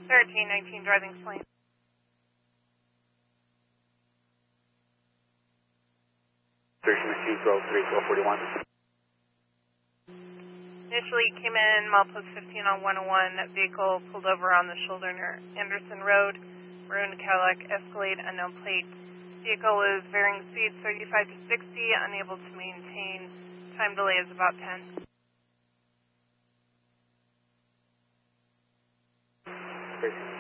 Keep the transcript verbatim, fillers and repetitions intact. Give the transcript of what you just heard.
thirteen nineteen driving plane. thirteen nineteen, twelve three, twelve forty-one. Initially came in milepost fifteen on one oh one. That vehicle pulled over on the shoulder near Anderson Road. Maroon Cadillac Escalade, unknown plate. Vehicle is varying speeds thirty-five to sixty, unable to maintain. Time delay is about ten. thirteen